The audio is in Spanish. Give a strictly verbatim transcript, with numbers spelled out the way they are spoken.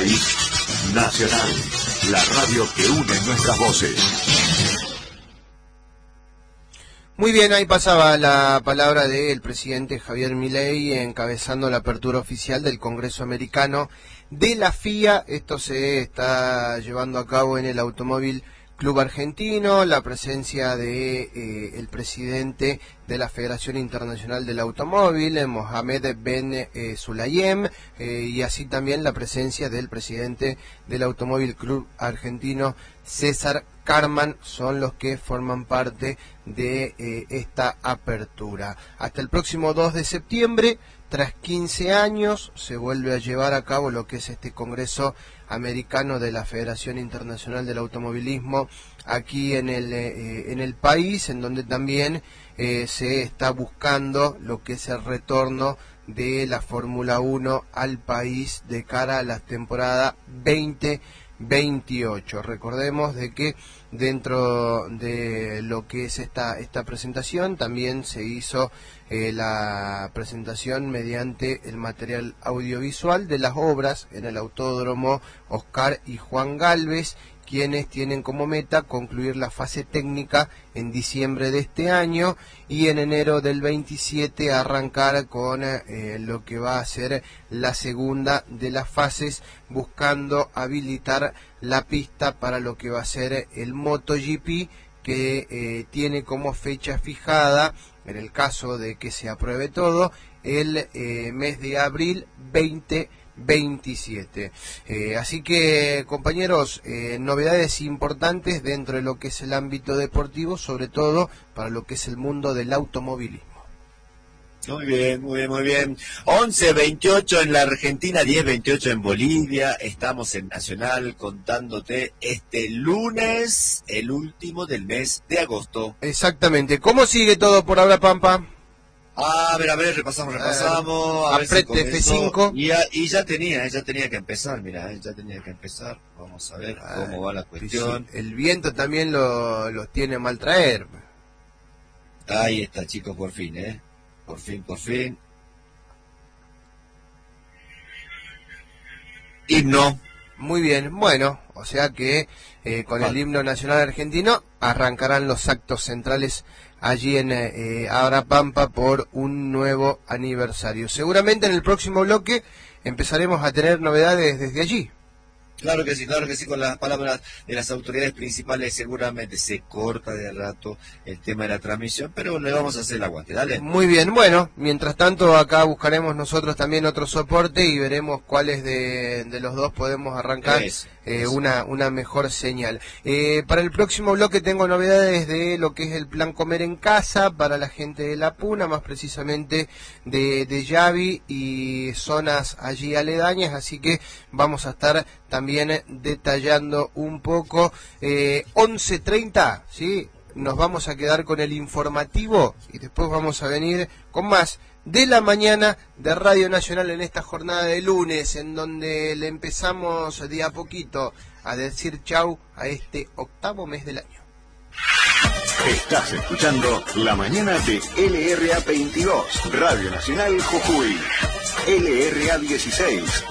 Jujuy, Nacional, la radio que une nuestras voces. Muy bien, ahí pasaba la palabra del presidente Javier Milei encabezando la apertura oficial del Congreso Americano de la F I A. Esto se está llevando a cabo en el Automóvil Club Argentino, la presencia de eh, el presidente de la Federación Internacional del Automóvil, Mohamed Ben eh, Sulayem, eh, y así también la presencia del presidente del Automóvil Club Argentino, César Carman, son los que forman parte de eh, esta apertura. Hasta el próximo dos de septiembre, tras quince años, se vuelve a llevar a cabo lo que es este Congreso Americano de la Federación Internacional del Automovilismo aquí en el, eh, en el país, en donde también eh, se está buscando lo que es el retorno de la Fórmula uno al país de cara a la temporada veinte veintiocho. Recordemos de que dentro de lo que es esta esta presentación también se hizo eh, la presentación mediante el material audiovisual de las obras en el Autódromo Oscar y Juan Gálvez, quienes tienen como meta concluir la fase técnica en diciembre de este año y en enero del veintisiete arrancar con eh, lo que va a ser la segunda de las fases, buscando habilitar la pista para lo que va a ser el MotoGP, que eh, tiene como fecha fijada, en el caso de que se apruebe todo, el eh, mes de abril veinte veintisiete. Eh, así que, compañeros, eh, novedades importantes dentro de lo que es el ámbito deportivo, sobre todo para lo que es el mundo del automovilismo. Muy bien, muy bien, muy bien. once veintiocho en la Argentina, diez veintiocho en Bolivia. Estamos en Nacional contándote este lunes, el último del mes de agosto. Exactamente. ¿Cómo sigue todo por ahora, Pampa? A ver, a ver, repasamos, repasamos. A ver si F cinco. Y ya, y ya tenía, ya tenía que empezar, mira, ya tenía que empezar. Vamos a ver ah, cómo va la cuestión. Sí, el viento también lo, los tiene a mal traer. Ahí está, chicos, por fin, ¿eh? Por fin, por fin. Himno. Muy bien, bueno, o sea que eh, con el himno nacional argentino arrancarán los actos centrales allí en eh, Abrapampa por un nuevo aniversario. Seguramente en el próximo bloque empezaremos a tener novedades desde allí. Claro que sí, claro que sí, con las palabras de las autoridades principales seguramente se corta de rato el tema de la transmisión, pero le vamos a hacer el aguante, dale. Muy bien, bueno, mientras tanto acá buscaremos nosotros también otro soporte y veremos cuáles de, de los dos podemos arrancar es, eh, es. Una, una mejor señal. Eh, para el próximo bloque tengo novedades de lo que es el plan comer en casa para la gente de La Puna, más precisamente de, de Yavi y zonas allí aledañas, así que vamos a estar también También detallando un poco. eh, once treinta, ¿sí? Nos vamos a quedar con el informativo y después vamos a venir con más de la mañana de Radio Nacional en esta jornada de lunes, en donde le empezamos de a poquito a decir chau a este octavo mes del año. Estás escuchando La Mañana de L R A veintidós, Radio Nacional Jujuy, L R A dieciséis.